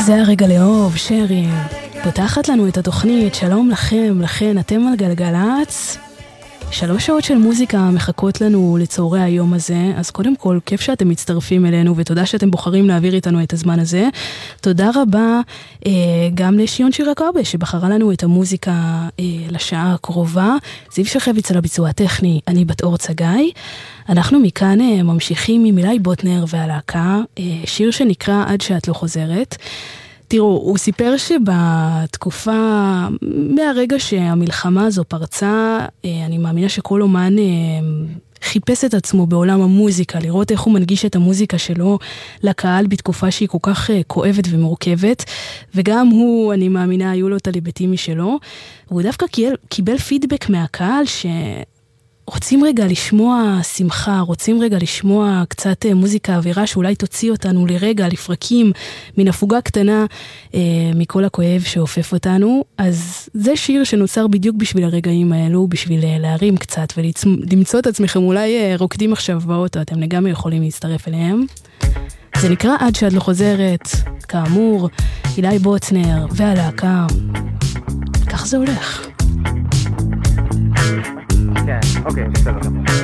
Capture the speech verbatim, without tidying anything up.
זה הרגע לאהוב, שרי, פותחת לנו את התוכנית, שלום לכם, לכן אתם על גלגלץ. שלוש שעות של מוזיקה מחכות לנו לצהרי היום הזה, אז קודם כל, כיף שאתם מצטרפים אלינו, ותודה שאתם בוחרים להעביר איתנו את הזמן הזה. תודה רבה אה, גם לשיון שירה קרבה, שבחרה לנו את המוזיקה אה, לשעה הקרובה. זיו שחביץ על הביצוע הטכני, אני בת אור צגאי. אנחנו מכאן אה, ממשיכים עם אילי בוטנר והלהקה, אה, שיר שנקרא עד שאת לא חוזרת. תראו, הוא סיפר שבתקופה, מהרגע שהמלחמה הזו פרצה, אני מאמינה שכל אומן חיפש את עצמו בעולם המוזיקה, לראות איך הוא מנגיש את המוזיקה שלו לקהל בתקופה שהיא כל כך כואבת ומורכבת, וגם הוא, אני מאמינה, היו לו את הליבטים משלו, והוא דווקא קיבל פידבק מהקהל ש... רוצים רגע לשמוע שמחה, רוצים רגע לשמוע קצת מוזיקה אווירה שאולי תוציא אותנו לרגע, לפרקים, מן הפוגה קטנה אה, מכל הכואב שאופף אותנו. אז זה שיר שנוצר בדיוק בשביל הרגעים האלו, בשביל להרים קצת ולמצוא את עצמכם אולי אה, רוקדים עכשיו באוטו, אתם לגמרי יכולים להצטרף אליהם. זה נקרא עד שאת לא חוזרת, כאמור, אילי בוטנר והלהקה. כך זה הולך. כן, אוקיי, בסדר.